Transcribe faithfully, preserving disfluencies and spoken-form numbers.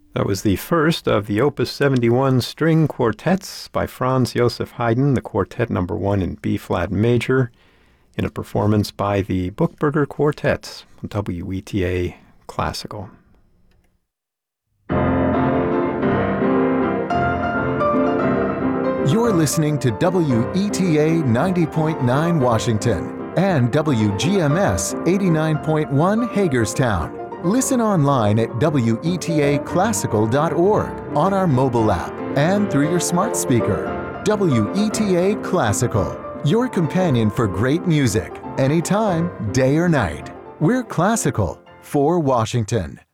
That was the first of the Opus seventy-one string quartets by Franz Joseph Haydn, the quartet number one in B-flat major, in a performance by the Buchberger Quartet, W E T A Classical. You're listening to W E T A ninety point nine Washington and W G M S eighty-nine point one Hagerstown. Listen online at W E T A classical dot org, on our mobile app, and through your smart speaker. W E T A Classical, your companion for great music, anytime, day or night. We're classical for Washington.